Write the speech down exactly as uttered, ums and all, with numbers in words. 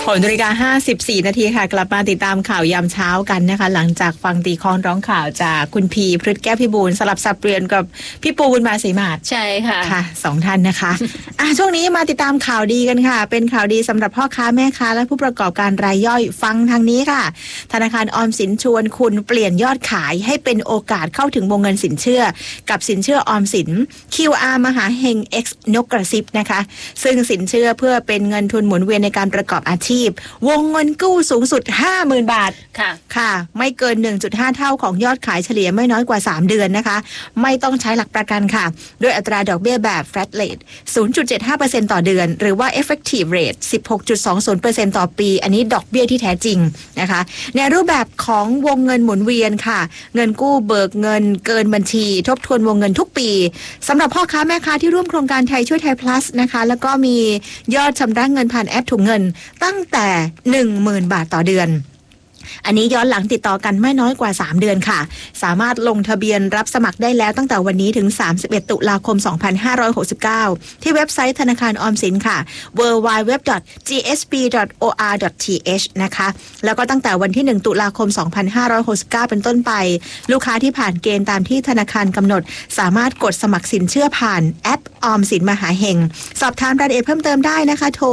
หกนาฬิกาห้าสิบสี่นาทีค่ะกลับมาติดตามข่าวยามเช้ากันนะคะหลังจากฟังตีคอนร้องข่าวจากคุณพีพฤทธิ์แก้วพิบูลสลับสับเปลี่ยนกับพี่ปูบุญมาศรีมาศใช่ค่ะค่ะสองท่านนะคะอ่ะช่วงนี้มาติดตามข่าวดีกันค่ะเป็นข่าวดีสำหรับพ่อค้าแม่ค้าและผู้ประกอบการรายย่อยฟังทางนี้ค่ะธนาคารออมสินชวนคุณเปลี่ยนยอดขายให้เป็นโอกาสเข้าถึงวงเงินสินเชื่อกับสินเชื่อออมสิน คิว อาร์ มหาเฮง X นกกระซิบนะคะซึ่งสินเชื่อเพื่อเป็นเงินทุนหมุนเวียนในการประกอบอาชีพวงเงินกู้สูงสุด ห้าหมื่น บาทค่ะค่ะไม่เกิน หนึ่งจุดห้า เท่าของยอดขายเฉลี่ยไม่น้อยกว่าสามเดือนนะคะไม่ต้องใช้หลักประกันค่ะด้วยอัตราดอกเบี้ยแบบ flat rate ศูนย์จุดเจ็ดห้าเปอร์เซ็นต์ ต่อเดือนหรือว่า effective rate สิบหกจุดสองศูนย์เปอร์เซ็นต์ ต่อปีอันนี้ดอกเบี้ยที่แท้จริงนะคะในรูปแบบของวงเงินหมุนเวียนค่ะเงินกู้เบิกเงินเกินบัญชีทบทวนวงเงินทุกปีสำหรับพ่อค้าแม่ค้าที่ร่วมโครงการไทยช่วยไทย plus นะคะแล้วก็มียอดชำระเงินผ่านแอปถุงเงินตั้งแต่ หนึ่งหมื่น บาทต่อเดือนอันนี้ย้อนหลังติดต่อกันไม่น้อยกว่าสามเดือนค่ะสามารถลงทะเบียนรับสมัครได้แล้วตั้งแต่วันนี้ถึงสามสิบเอ็ดตุลาคมสองพันห้าร้อยหกสิบเก้าที่เว็บไซต์ธนาคารออมสินค่ะ ดับเบิลยู ดับเบิลยู ดับเบิลยู ดอท จี เอส บี ดอท โอ อาร์ ดอท ที เอช นะคะแล้วก็ตั้งแต่วันที่หนึ่งตุลาคมสองพันห้าร้อยหกสิบเก้าเป็นต้นไปลูกค้าที่ผ่านเกณฑ์ตามที่ธนาคารกำหนดสามารถกดสมัครสินเชื่อผ่านแอปออมสินมหาเฮงสอบถามรายละเอียดเพิ่มเติมได้นะคะโทร